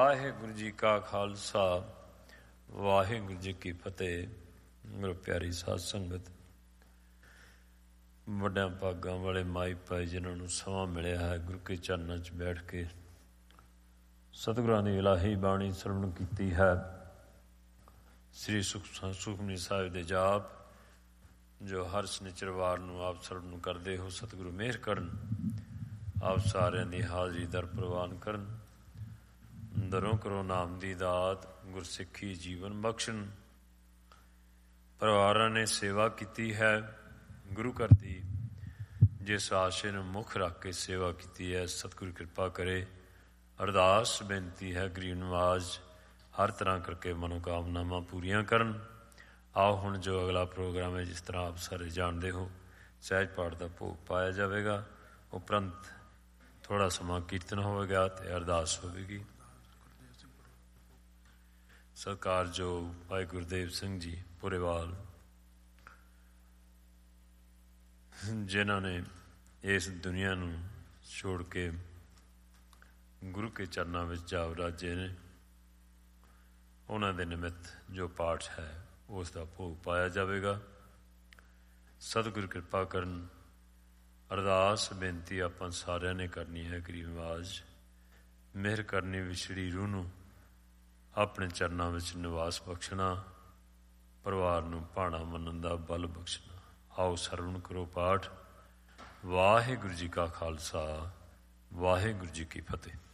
ਵਾਹਿਗੁਰੂ ਜੀ ਕਾ ਖਾਲਸਾ ਵਾਹਿਗੁਰੂ ਜੀ ਕੀ ਫਤਿਹ। ਮੇਰੀ ਪਿਆਰੀ ਸਾਧ ਸੰਗਤ, ਵੱਡਿਆਂ ਭਾਗਾਂ ਵਾਲੇ ਮਾਈ ਭਾਈ ਜਿਨ੍ਹਾਂ ਨੂੰ ਸਮਾਂ ਮਿਲਿਆ ਹੈ ਗੁਰੂ ਕੇ ਚਰਨਾਂ 'ਚ ਬੈਠ ਕੇ ਸਤਿਗੁਰਾਂ ਦੀ ਇਲਾਹੀ ਬਾਣੀ ਸਰਵਣ ਕੀਤੀ ਹੈ। ਸ੍ਰੀ ਸੁਖਮਨੀ ਸਾਹਿਬ ਦੇ ਜਾਪ ਜੋ ਹਰ ਸ਼ਨਿਚਰਵਾਰ ਨੂੰ ਆਪ ਸਰਵਣ ਕਰਦੇ ਹੋ, ਸਤਿਗੁਰੂ ਮਿਹਰ ਕਰਨ, ਆਪ ਸਾਰਿਆਂ ਦੀ ਹਾਜ਼ਰੀ ਦਰ ਪ੍ਰਵਾਨ ਕਰਨ। ਦਰੋਂ ਕਰੋ ਨਾਮ ਦੀ ਦਾਤ, ਗੁਰਸਿੱਖੀ ਜੀਵਨ ਬਖਸ਼ਣ। ਪਰਿਵਾਰਾਂ ਨੇ ਸੇਵਾ ਕੀਤੀ ਹੈ ਗੁਰੂ ਘਰ ਦੀ, ਜਿਸ ਆਸ਼ੇ ਨੂੰ ਮੁੱਖ ਰੱਖ ਕੇ ਸੇਵਾ ਕੀਤੀ ਹੈ, ਸਤਿਗੁਰੂ ਕਿਰਪਾ ਕਰੇ। ਅਰਦਾਸ ਬੇਨਤੀ ਹੈ ਗਰੀਬ ਨਵਾਜ਼ ਹਰ ਤਰ੍ਹਾਂ ਕਰਕੇ ਮਨੋਕਾਮਨਾਵਾਂ ਪੂਰੀਆਂ ਕਰਨ। ਆਓ ਹੁਣ ਜੋ ਅਗਲਾ ਪ੍ਰੋਗਰਾਮ ਹੈ, ਜਿਸ ਤਰ੍ਹਾਂ ਆਪ ਸਾਰੇ ਜਾਣਦੇ ਹੋ, ਸਹਿਜ ਪਾਠ ਦਾ ਭੋਗ ਪਾਇਆ ਜਾਵੇਗਾ। ਉਪਰੰਤ ਥੋੜ੍ਹਾ ਸਮਾਂ ਕੀਰਤਨ ਹੋਵੇਗਾ ਅਤੇ ਅਰਦਾਸ ਹੋਵੇਗੀ। ਸਤਿਕਾਰਯੋਗ ਭਾਈ ਗੁਰਦੇਵ ਸਿੰਘ ਜੀ ਪੁਰੇਵਾਲ, ਜਿਨ੍ਹਾਂ ਨੇ ਇਸ ਦੁਨੀਆ ਨੂੰ ਛੋੜ ਕੇ ਗੁਰੂ ਕੇ ਚਰਨਾਂ ਵਿੱਚ ਜਾ ਵਿਰਾਜੇ ਨੇ, ਉਹਨਾਂ ਦੇ ਨਿਮਿਤ ਜੋ ਪਾਠ ਹੈ ਉਸ ਦਾ ਭੋਗ ਪਾਇਆ ਜਾਵੇਗਾ। ਸਤਿਗੁਰੂ ਕਿਰਪਾ ਕਰਨ। ਅਰਦਾਸ ਬੇਨਤੀ ਆਪਾਂ ਸਾਰਿਆਂ ਨੇ ਕਰਨੀ ਹੈ। ਗਰੀਬ ਨਵਾਜ਼ ਮਿਹਰ ਕਰਨੀ, ਵਿਛੜੀ ਰੂਹ ਨੂੰ ਆਪਣੇ ਚਰਨਾਂ ਵਿੱਚ ਨਿਵਾਸ ਬਖਸ਼ਣਾ, ਪਰਿਵਾਰ ਨੂੰ ਭਾਣਾ ਮੰਨਣ ਦਾ ਬਲ ਬਖਸ਼ਣਾ। ਆਓ ਸਰਵਣ ਕਰੋ ਪਾਠ। ਵਾਹਿਗੁਰੂ ਜੀ ਕਾ ਖਾਲਸਾ ਵਾਹਿਗੁਰੂ ਜੀ ਕੀ ਫਤਿਹ।